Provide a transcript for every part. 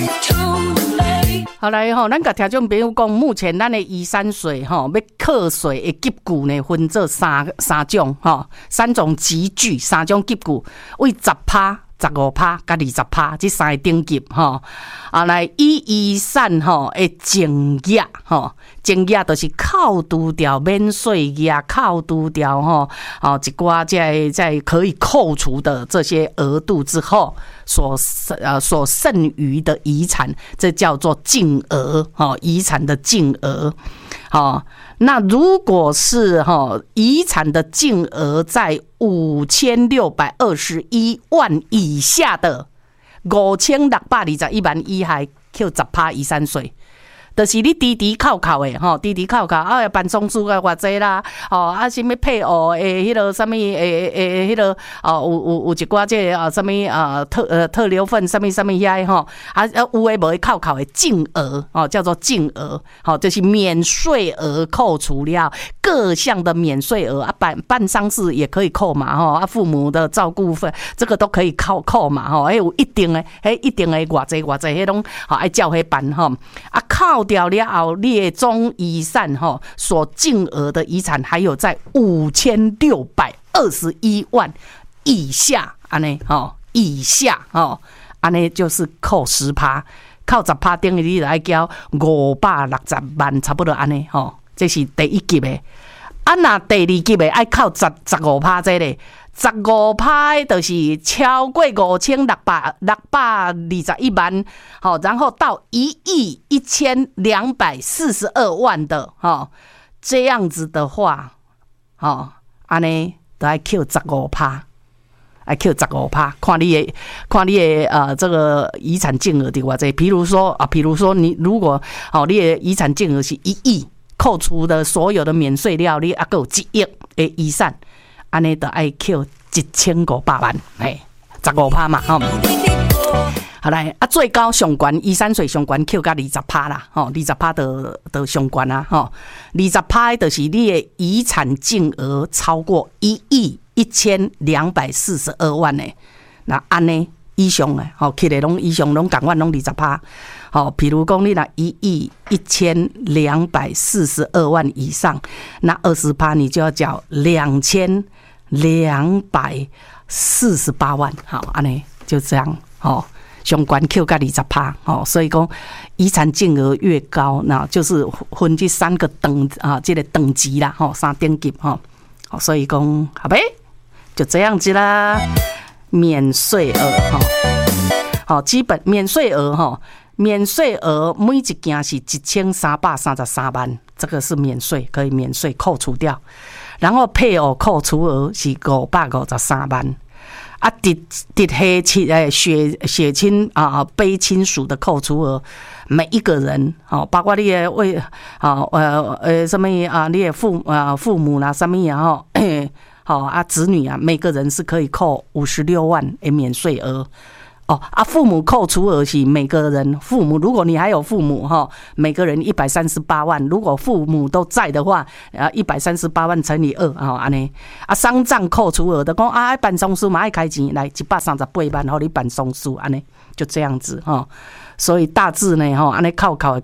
好来吼，咱甲听众朋友讲，目前咱的移山水吼，要课税的级距呢，分做三种吼，3种级距，3种级距，为10%、15%、甲20%这3个等级吼。啊，来以上吼的净额吼，净额就是扣除掉免税额，扣除掉吼一寡在可以扣除的这些额度之后，所剩余的遗产，这叫做净额吼，遗产的净额。好，那如果是遗产的净额在5621万以下的，5621万以下扣10%遗产税。就是你滴扣扣的吼，滴扣扣啊，办丧事啊，偌济啦，什么配偶诶，迄个什么迄个有一寡这什么特留份什么遐吼，有诶无诶扣扣的净额叫做净额，就是免税额扣除了各项的免税额啊，办丧事也可以扣嘛父母的照顾费这个都可以扣嘛有一定的偌济迄拢爱照迄办啊扣掉了后，列中遗产所净额的遗产还有在5621万以下，安尼以下安尼就是扣10%，扣10%等于你来交560万，差不多安尼这是第一级的。啊，那第二级的爱扣15%这个。15%就是超过5621万，然后到11242万的，这样子的话，安尼都要扣15%，要扣15%，看你的这个遗产净额的偌济。比如说你如果你的遗产净额是1亿，扣除的所有的免税料，你还有1亿的遗产。安尼就爱扣1500万，15%嘛好来最高上悬遗产税上悬扣到20%啦，20%就上悬啊，20%就是你的遗产净额超过11242万的，那安尼以上的起来拢以上拢共款拢20%。比如讲你若11242万以上，那20%你就要缴2248万，安尼就这样，上悬扣到20%，所以讲遗产净额越高，那就是分这3个这个等级啦，3等级所以讲好呗，就这样子啦，免税额基本免税额免税额每一件是1333万，这个是免税，可以免税扣除掉。然后配偶扣除额是553万，啊，血亲卑亲属的扣除额，每一个人包括你的什么你的父母啦，什么子女每个人是可以扣56万的免税额。父母扣除额是每个人父母，如果你还有父母每个人138万，如果父母都在的话，138万乘以2安尼丧葬扣除额的讲爱办丧事嘛爱开钱来138万，让你办丧事安尼就这样子所以大致呢安尼扣的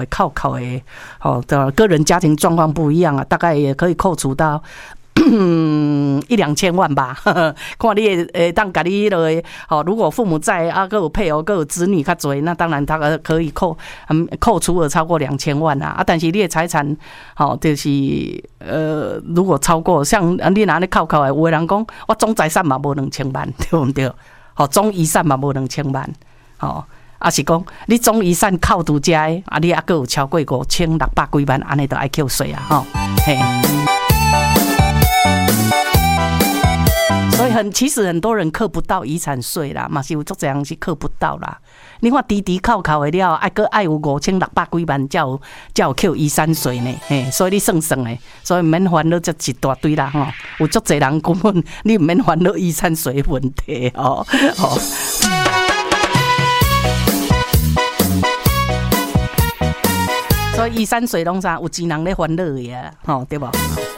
个人家庭状况不一样大概也可以扣除到1-2千万吧，看你当家你如果父母在还有配偶，还有子女较多，那当然他可以扣除额超过2000万但是你的财产就是如果超过像你拿你扣的，有的人讲我总财产嘛无2000万，对不对？总遗产嘛无2000万，是讲你总遗产扣除这你还有超过5600几万，安尼就要扣税嘿。所以其实很多人扣不到遗产税啦，嘛是有足多人是扣不到啦。你看扣的了，还有5600几万才有扣遗产税呢，所以你算的，所以唔免烦恼这一大堆啦有足多人根本你唔免烦恼遗产税问题所以遗产税拢啥有钱人咧烦恼的对吧？